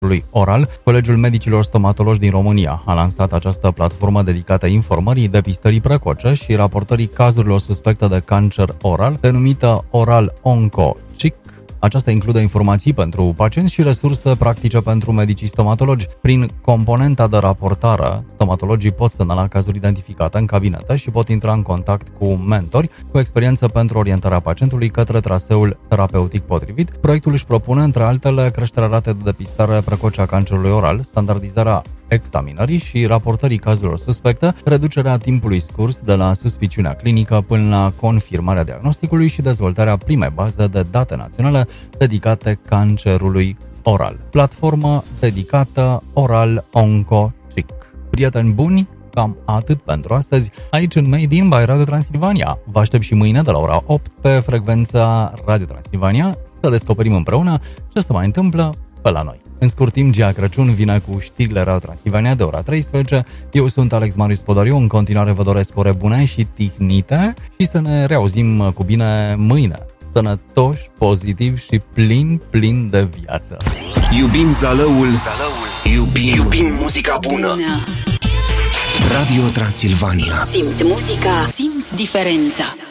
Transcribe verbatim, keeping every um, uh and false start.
cancerului oral. Colegiul Medicilor Stomatologi din România a lansat această platformă dedicată informării, depistării precoce și raportării cazurilor suspecte de cancer oral, denumită Oral Onco C I C. Aceasta include informații pentru pacienți și resurse practice pentru medicii stomatologi. Prin componenta de raportare, stomatologii pot semnala cazuri identificate în cabinete și pot intra în contact cu mentori cu experiență pentru orientarea pacientului către traseul terapeutic potrivit. Proiectul își propune, între altele, creșterea ratei de depistare precoce a cancerului oral, standardizarea examinării și raportării cazurilor suspecte, reducerea timpului scurs de la suspiciunea clinică până la confirmarea diagnosticului și dezvoltarea primei baze de date naționale dedicate cancerului oral. Platformă dedicată Oral Onco C I C. Prieteni buni, cam atât pentru astăzi, aici în Made in by Radio Transilvania. Vă aștept și mâine de la ora opt pe frecvența Radio Transilvania să descoperim împreună ce se mai întâmplă pe la noi. În scurt timp, Gia Crăciun vine cu știrile Radio Transilvania de ora treisprezece. Eu sunt Alex Marius Podariu, în continuare vă doresc ore bune și tihnite și să ne reauzim cu bine mâine. Sănătoși, pozitivi și plin, plin de viață. Iubim Zalăul, Zalăul. Iubim, Iubim muzica bună. Radio Transilvania. Simți muzica, simți diferența.